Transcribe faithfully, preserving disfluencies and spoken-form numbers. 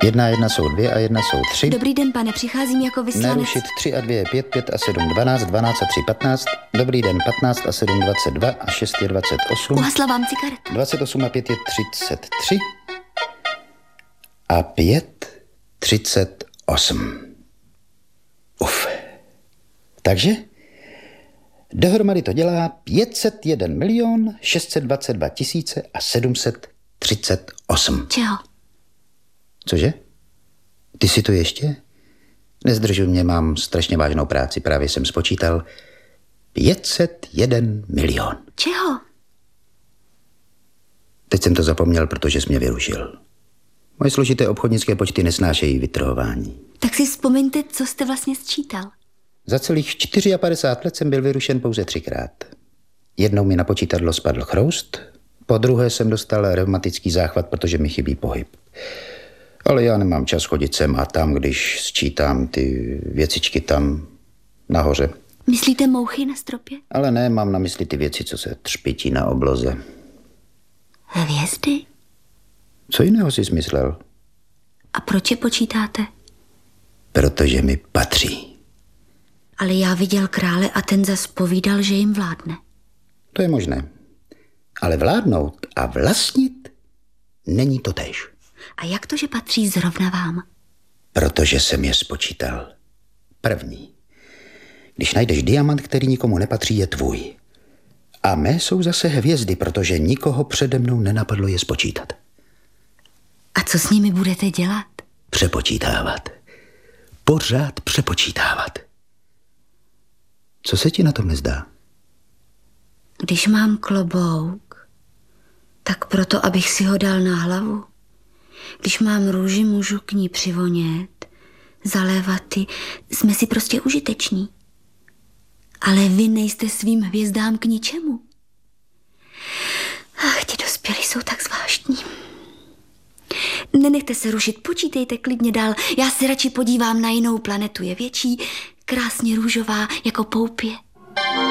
Jedna a jedna jsou dvě a jedna jsou tři. Dobrý den, pane, přicházím jako vyslanec. Narušit tři a dvě je pět, pět a sedm dvanáct, dvanáct a tři patnáct. Dobrý den, patnáct a sedm dvacet dva a šest je dvacet osm. Uhasla vám cigaretu. dvacet osm a pět je třicet tři a pět třicet osm. Uf. Takže dohromady to dělá pět set jedna milion šest set dvacet dva tisíce a sedm set třicet osm. Čeho? Cože? Ty si to ještě? Nezdržuj mě, mám strašně vážnou práci. Právě jsem spočítal pět set jedna milion. Čeho? Teď jsem to zapomněl, protože jsi mě vyrušil. Moje složité obchodnické počty nesnášejí vytrhování. Tak si vzpomeňte, co jste vlastně sčítal. Za celých padesát čtyři let jsem byl vyrušen pouze třikrát. Jednou mi na počítadlo spadl chroust, po druhé jsem dostal reumatický záchvat, protože mi chybí pohyb. Ale já nemám čas chodit sem a tam, když sčítám ty věcičky tam nahoře. Myslíte mouchy na stropě? Ale ne, mám na mysli ty věci, co se třpití na obloze. Hvězdy? Co jiného jsi smyslel? A proč je počítáte? Protože mi patří. Ale já viděl krále a ten zas povídal, že jim vládne. To je možné. Ale vládnout a vlastnit není to též. A jak to, že patří zrovna vám? Protože jsem je spočítal. První. Když najdeš diamant, který nikomu nepatří, je tvůj. A mé jsou zase hvězdy, protože nikoho přede mnou nenapadlo je spočítat. A co s nimi budete dělat? Přepočítávat. Pořád přepočítávat. Co se ti na tom nezdá? Když mám klobouk, tak proto, abych si ho dal na hlavu. Když mám růži, můžu k ní přivonět, zalévat ji, jsme si prostě užiteční. Ale vy nejste svým hvězdám k ničemu. Ach, ti dospělí jsou tak zvláštní. Nenechte se rušit, počítejte klidně dál. Já se radši podívám na jinou planetu, je větší, krásně růžová, jako poupě.